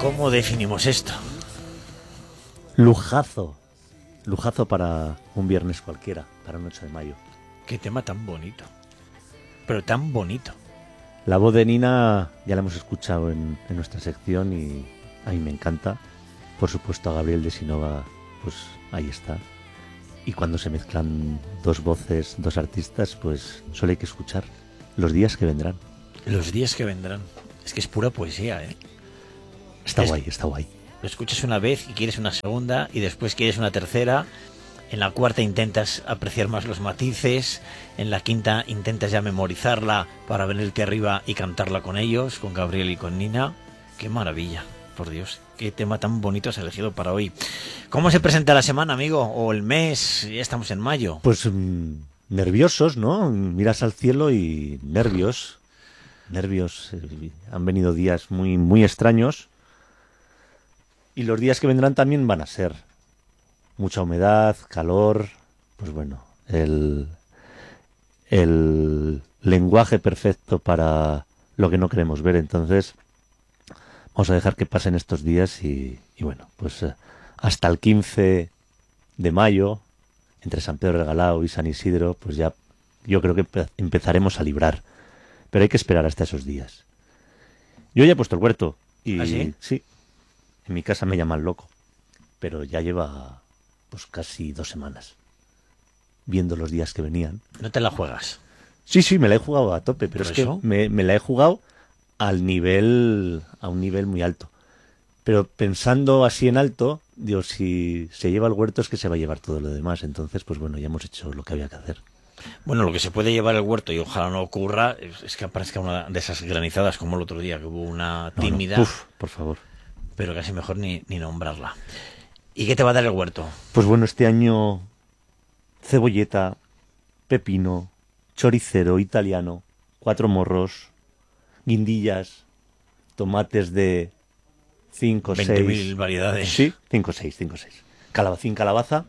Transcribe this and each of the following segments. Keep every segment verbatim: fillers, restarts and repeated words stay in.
¿Cómo definimos esto? Lujazo. Lujazo para un viernes cualquiera, para un ocho de mayo. Qué tema tan bonito. Pero tan bonito. La voz de Nina ya la hemos escuchado en, en nuestra sección y a mí me encanta. Por supuesto a Gabriel de Sinova, pues ahí está. Y cuando se mezclan dos voces, dos artistas, pues solo hay que escuchar Los días que vendrán. Los días que vendrán. Es que es pura poesía, ¿eh? Está Es- guay, está guay. Lo escuchas una vez y quieres una segunda y después quieres una tercera. En la cuarta intentas apreciar más los matices. En la quinta intentas ya memorizarla para venirte arriba y cantarla con ellos, con Gabriel y con Nina. ¡Qué maravilla! Por Dios, qué tema tan bonito has elegido para hoy. ¿Cómo se presenta la semana, amigo? ¿O el mes? Ya estamos en mayo. Pues mm, nerviosos, ¿no? Miras al cielo y nervios. Nervios. eh, Han venido días muy, muy extraños. Y los días que vendrán también van a ser mucha humedad, calor. Pues bueno, el, el lenguaje perfecto para lo que no queremos ver. Entonces, vamos a dejar que pasen estos días y, y bueno, pues eh, hasta el quince de mayo, entre San Pedro Regalado y San Isidro, pues ya yo creo que empe- empezaremos a librar. Pero hay que esperar hasta esos días. Yo ya he puesto el huerto. Y ¿Ah, sí? sí, en mi casa me llaman loco. Pero ya lleva pues casi dos semanas viendo los días que venían. No te la juegas. Sí, sí, me la he jugado a tope, pero ¿Por es que eso? me, me la he jugado al nivel, a un nivel muy alto. Pero pensando así en alto, digo, si se lleva el huerto es que se va a llevar todo lo demás. Entonces, pues bueno, ya hemos hecho lo que había que hacer. Bueno, lo que se puede llevar el huerto, y ojalá no ocurra, es, es que aparezca una de esas granizadas como el otro día, que hubo una No, no, tímida, uf, por favor. pero casi mejor ni, ni nombrarla. ¿Y qué te va a dar el huerto? Pues bueno, este año cebolleta, pepino, choricero italiano, cuatro morros, guindillas, tomates de cinco, veinte mil seis. variedades. Sí, cinco, seis, cinco, seis. Calabacín, calabaza,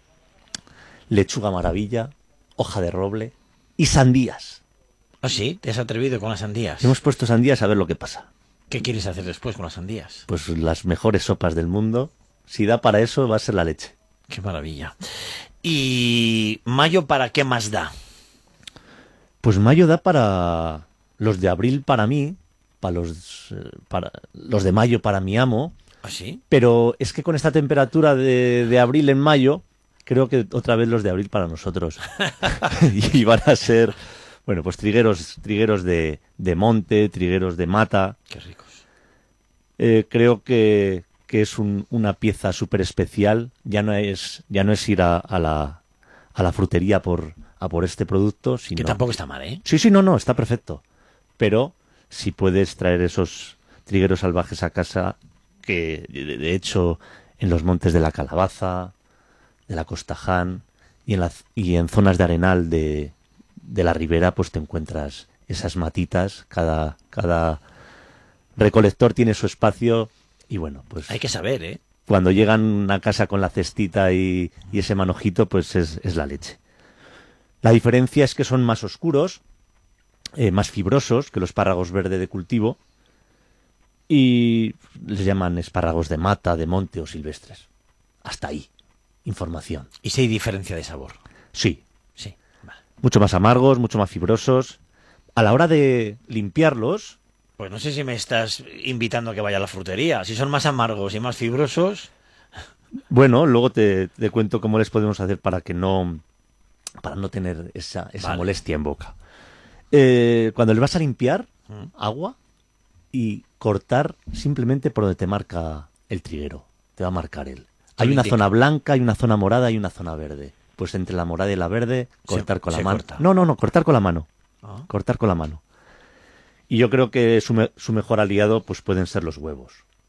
lechuga maravilla, hoja de roble y sandías. ¿Ah, sí? ¿Te has atrevido con las sandías? Hemos puesto sandías a ver lo que pasa. ¿Qué quieres hacer después con las sandías? Pues las mejores sopas del mundo. Si da para eso, va a ser la leche. Qué maravilla. ¿Y mayo para qué más da? Pues mayo da para los de abril para mí, para los, eh, para los de mayo para mi amo, ¿Ah, sí? pero es que con esta temperatura de, de abril en mayo, creo que otra vez los de abril para nosotros. Y van a ser, bueno, pues trigueros, trigueros de, de monte, trigueros de mata. Qué ricos. Eh, creo que, que es un- una pieza súper especial. Ya no es, ya no es ir a, a la, a la frutería por, a por este producto, sino... Que tampoco está mal, ¿eh? Sí, sí, no, no, está perfecto. Pero si puedes traer esos trigueros salvajes a casa, que de, de hecho en los montes de la Calabaza, de la Costaján y en, la, y en zonas de arenal de, de la ribera, pues te encuentras esas matitas. Cada, cada recolector tiene su espacio y bueno, pues Hay que saber, ¿eh? cuando llegan a casa con la cestita y, y ese manojito, pues es, es la leche. La diferencia es que son más oscuros, eh, más fibrosos que los espárragos verde de cultivo y les llaman espárragos de mata, de monte o silvestres. Hasta ahí. Información. Y si hay diferencia de sabor. Sí. Sí, vale. Mucho más amargos, mucho más fibrosos. A la hora de limpiarlos, Pues no sé si me estás invitando a que vaya a la frutería. Si son más amargos y más fibrosos... bueno, luego te, te cuento cómo les podemos hacer para que no, para no tener esa, esa Vale. molestia en boca. Eh, cuando les vas a limpiar, Mm. agua y cortar simplemente por donde te marca el triguero. Te va a marcar él. Te Hay lo una indica. zona blanca, hay una zona morada y una zona verde. Pues entre la morada y la verde, cortar con la se mano. corta. No, no, no, cortar con la mano. Ah. Cortar con la mano. Y yo creo que su, me- su mejor aliado pues pueden ser los huevos.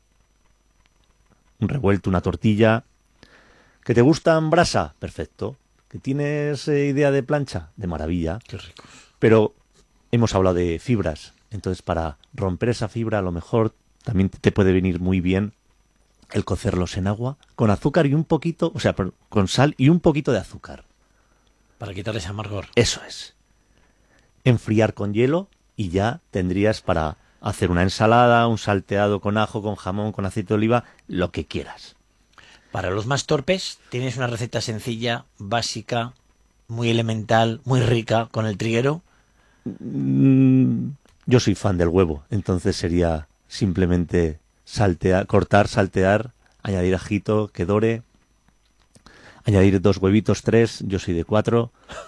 Un revuelto, una tortilla. ¿Que te gustan brasa? Perfecto. ¿Que tienes eh, idea de plancha? De maravilla. Qué ricos. Pero hemos hablado de fibras. Entonces, para romper esa fibra, a lo mejor también te puede venir muy bien el cocerlos en agua con azúcar y un poquito, o sea, per- con sal y un poquito de azúcar. Para quitarles amargor. Eso es. Enfriar con hielo y ya tendrías para hacer una ensalada, un salteado con ajo, con jamón, con aceite de oliva, lo que quieras. Para los más torpes, tienes una receta sencilla, básica, muy elemental, muy rica, con el triguero. Mm, yo soy fan del huevo, entonces sería simplemente saltear, cortar, saltear, añadir ajito, que dore, añadir dos huevitos, tres, yo soy de cuatro,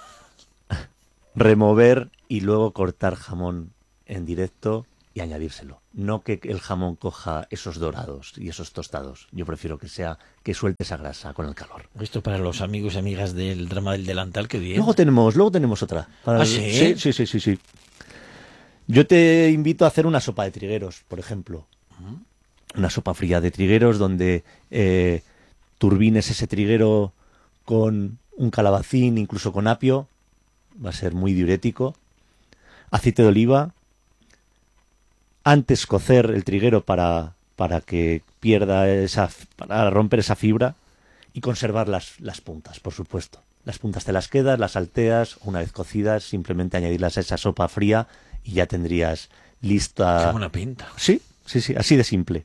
remover y luego cortar jamón en directo y añadírselo. No que el jamón coja esos dorados y esos tostados. Yo prefiero que sea que suelte esa grasa con el calor. Esto para los amigos y amigas del drama del delantal, que bien. Luego tenemos, luego tenemos otra. Para ¿Ah, el- sí? Sí, sí, sí, sí, sí. Yo te invito a hacer una sopa de trigueros, por ejemplo. Una sopa fría de trigueros donde eh, turbines ese triguero con un calabacín, incluso con apio. Va a ser muy diurético. Aceite de oliva. Antes cocer el triguero para, para que pierda esa, para romper esa fibra y conservar las, las puntas, por supuesto. Las puntas te las quedas, las salteas, una vez cocidas, simplemente añadirlas a esa sopa fría y ya tendrías lista. Qué buena pinta. Sí, sí, sí, así de simple.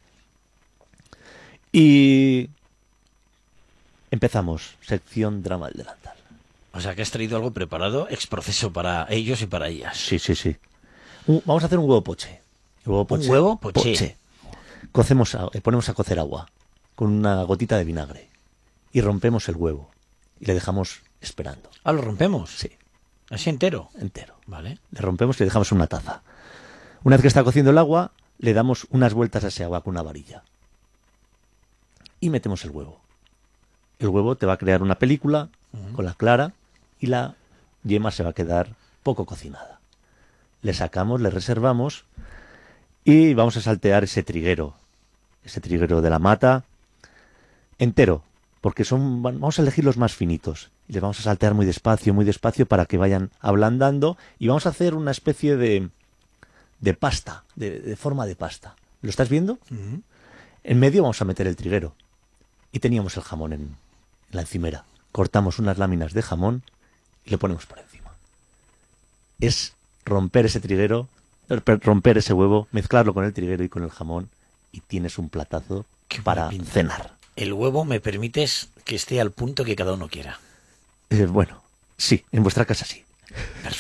Y empezamos, sección drama del delantal. O sea, que has traído algo preparado, ex proceso para ellos y para ellas. Sí, sí, sí. Un- vamos a hacer un huevo poché. El huevo poché. ¿Un huevo poché? Cocemos, a- eh, ponemos a cocer agua con una gotita de vinagre y rompemos el huevo y le dejamos esperando. Ah, ¿lo rompemos? Sí, Así entero. entero. Vale. Le rompemos y le dejamos en una taza. Una vez que está cociendo el agua, le damos unas vueltas a ese agua con una varilla y metemos el huevo. El huevo te va a crear una película con la clara y la yema se va a quedar poco cocinada. Le sacamos, le reservamos y vamos a saltear ese triguero, ese triguero de la mata entero, porque son, vamos a elegir los más finitos y les vamos a saltear muy despacio, muy despacio para que vayan ablandando y vamos a hacer una especie de, de pasta, de, de forma de pasta. ¿Lo estás viendo? Ujú. En medio vamos a meter el triguero y teníamos el jamón en, en la encimera. Cortamos unas láminas de jamón y le ponemos por encima. Es romper ese triguero, romper ese huevo, mezclarlo con el triguero y con el jamón y tienes un platazo Qué para buena pinta. cenar. El huevo me permites que esté al punto que cada uno quiera. Eh, bueno, sí, en vuestra casa sí. Perfecto.